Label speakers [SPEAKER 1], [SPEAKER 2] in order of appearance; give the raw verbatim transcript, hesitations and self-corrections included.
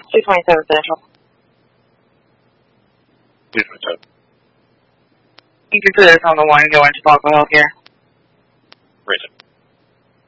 [SPEAKER 1] two twenty-seven Central.
[SPEAKER 2] two twenty-seven.
[SPEAKER 1] You can put this on the one going to Buckle Healthcare.
[SPEAKER 2] Reason.